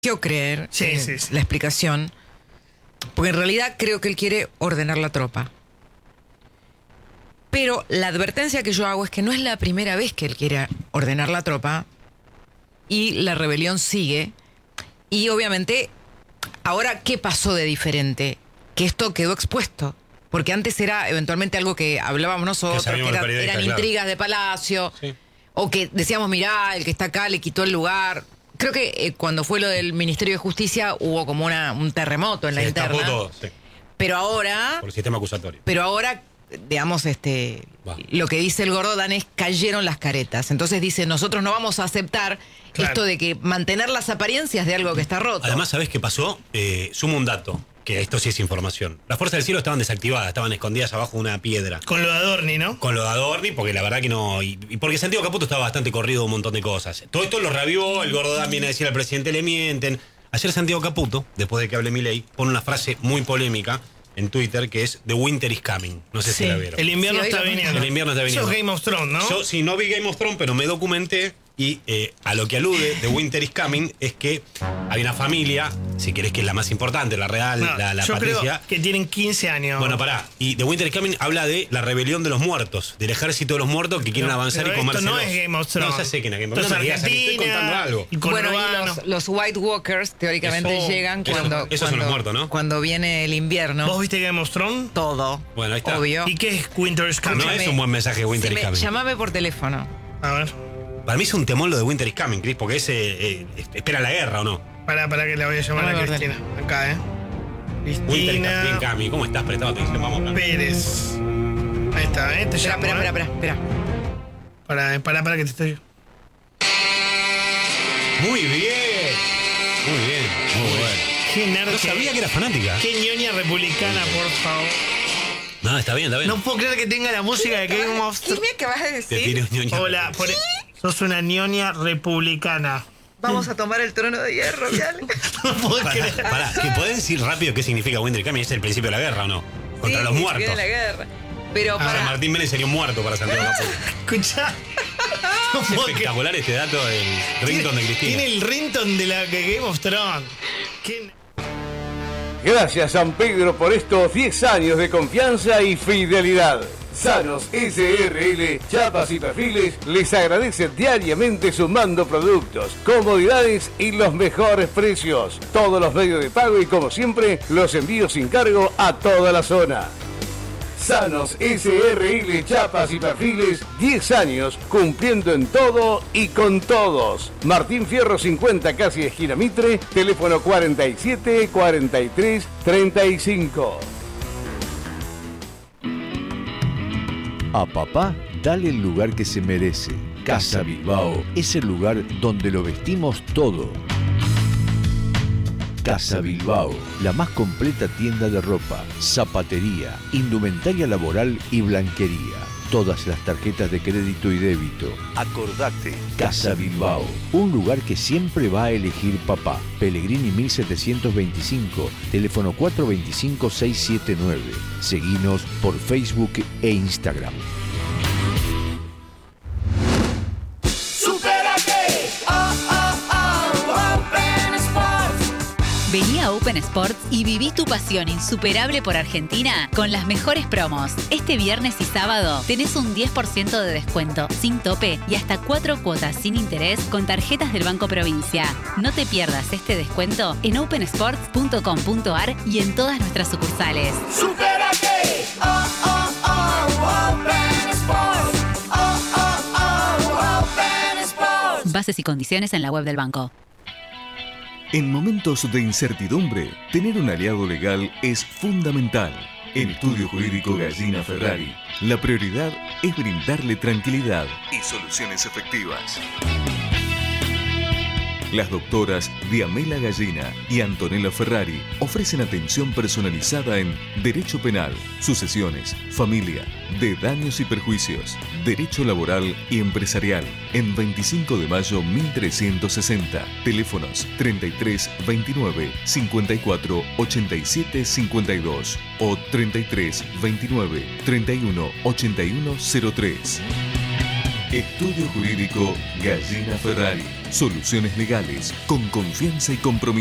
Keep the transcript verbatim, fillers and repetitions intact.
Quiero creer Sí, eh, sí, sí. la explicación, porque en realidad creo que él quiere ordenar la tropa. Pero la advertencia que yo hago es que no es la primera vez que él quiere ordenar la tropa y la rebelión sigue. Y obviamente, ahora, ¿qué pasó de diferente? Que esto quedó expuesto. Porque antes era eventualmente algo que hablábamos nosotros, que, que era, eran claro. intrigas de palacio, sí. O que decíamos, mirá, el que está acá le quitó el lugar. Creo que eh, cuando fue lo del Ministerio de Justicia hubo como una, un terremoto en la Se interna. todo, sí. Pero ahora... Por el sistema acusatorio. Pero ahora, digamos, este Va. lo que dice el gordo Dan es cayeron las caretas. Entonces dice, nosotros no vamos a aceptar claro. esto de que mantener las apariencias de algo que está roto. Además, ¿sabés qué pasó? Eh, sumo un dato, que esto sí es información. Las fuerzas del cielo estaban desactivadas, estaban escondidas abajo de una piedra. Con lo de Adorni, ¿no? Con lo de Adorni, porque la verdad que no... Y, y porque Santiago Caputo estaba bastante corrido de un montón de cosas. Todo esto lo reavivó, el gordo Dan viene a decir al presidente le mienten. Ayer Santiago Caputo, después de que hable Milei, pone una frase muy polémica en Twitter que es The Winter is coming. No sé sí, si la vieron. El invierno sí, está viniendo. El invierno está viniendo. Eso es Game of Thrones, ¿no? Yo sí, no vi Game of Thrones, pero me documenté y eh, a lo que alude The Winter is coming es que hay una familia, si querés que es la más importante, la real, no, la, la yo Patricia. Creo que tienen quince años. Bueno, pará. Y The Winter is coming habla de la rebelión de los muertos, del ejército de los muertos que quieren no, avanzar y comerse. Esto no es Game of Thrones. No, ya sé que no es Game of Thrones. No, no, estoy contando algo. Y bueno, y los, los White Walkers teóricamente eso, llegan eso, cuando, esos cuando, son los muertos, ¿no? Cuando viene el invierno. ¿Vos viste Game of Thrones? Todo. Bueno, ahí está. Obvio. ¿Y qué es Winter is coming? No es un buen mensaje Winter si is coming. Llámame por teléfono. A ver. Para mí es un temón lo de Winter is coming, Chris, porque ese eh, espera la guerra, ¿o no? Pará, pará que la voy a llamar a Cristina. Acá, ¿eh? Cristina Winter is coming. ¿Cómo estás? Prestado atención, vamos. Pérez. Ahí está, ¿eh? Te espera, llamo, espera, ¿eh? espera, espera, espera. Pará, pará, pará que te estoy... Muy bien. Muy bien. Muy bueno. Qué nerd. No sabía que era fanática. Qué ñoña republicana, por favor. No, está bien, está bien. No puedo creer que tenga la música de Game of Thrones. ¿Qué me acabas de decir? Hola, por... sos una ñoña republicana. Vamos a tomar el trono de hierro, ¿vale? No puedo pará, creer. Pará, ¿que podés decir rápido qué significa Winter is coming? ¿Es el principio de la guerra o no? Contra sí, los muertos. De la guerra. Pero ah, para... Martín Vélez sería un muerto para Santiago Caputo. Escuchá. No es espectacular este dato del ringtone de Cristina. Tiene el ringtone de la de Game of Thrones. ¿Qué? Gracias San Pedro por estos diez años de confianza y fidelidad. Sanos S R L, chapas y perfiles les agradece diariamente sumando productos, comodidades y los mejores precios. Todos los medios de pago y como siempre, los envíos sin cargo a toda la zona. Sanos S R L, chapas y perfiles, diez años cumpliendo en todo y con todos. Martín Fierro cincuenta, casi esquina Mitre, teléfono cuarenta y siete, cuarenta y tres, treinta y cinco. A papá, dale el lugar que se merece. Casa Bilbao es el lugar donde lo vestimos todo. Casa Bilbao, la más completa tienda de ropa, zapatería, indumentaria laboral y blanquería. Todas las tarjetas de crédito y débito. Acordate, Casa Bilbao, un lugar que siempre va a elegir papá. Pellegrini mil setecientos veinticinco, teléfono cuatro dos cinco, seis siete nueve. Seguinos por Facebook e Instagram. Vení a Open Sports y viví tu pasión insuperable por Argentina con las mejores promos. Este viernes y sábado tenés un diez por ciento de descuento sin tope y hasta cuatro cuotas sin interés con tarjetas del Banco Provincia. No te pierdas este descuento en open sports punto com punto a r y en todas nuestras sucursales. ¡Supérate! ¡Oh, oh, oh! Open Sports. ¡Oh, oh, oh! Open Sports. Bases y condiciones en la web del banco. En momentos de incertidumbre, tener un aliado legal es fundamental. En Estudio Jurídico Gallina Ferrari, la prioridad es brindarle tranquilidad y soluciones efectivas. Las doctoras Diamela Gallina y Antonella Ferrari ofrecen atención personalizada en Derecho Penal, Sucesiones, Familia, de Daños y Perjuicios, Derecho Laboral y Empresarial, en veinticinco de mayo mil trescientos sesenta. Teléfonos treinta y tres veintinueve cincuenta y cuatro ochenta y siete cincuenta y dos o treinta y tres veintinueve treinta y uno ochenta y uno cero tres. Estudio Jurídico Gallina Ferrari. Soluciones legales con confianza y compromiso.